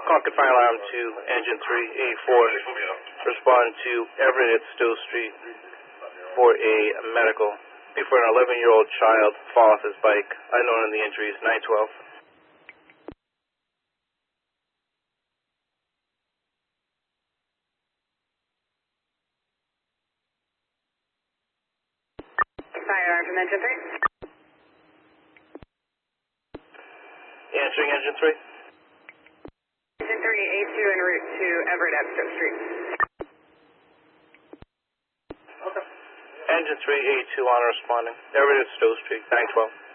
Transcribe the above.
Concord Fire Alarm to Engine 384. Respond to Everett at Stowe Street for a medical. Before an 11-year-old child fall off his bike. Unknown in the injuries, 912. Fire alarm from Engine 3. Answering Engine 3. Engine 3, A2 en route to Everett at Stowe Street. Okay. Engine 3, A2 on responding. Everett at Stowe Street, 912.